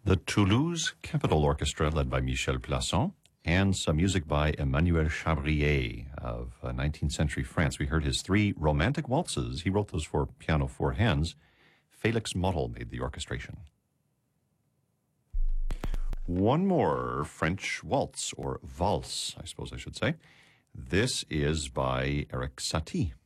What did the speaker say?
The Toulouse Capitol Orchestra, led by Michel Plasson, and some music by Emmanuel Chabrier of 19th century France. We heard his three romantic waltzes. He wrote those for piano, four hands. Felix Mottl made the orchestration. One more French waltz, or valse, I suppose I should say. This is by Erik Satie.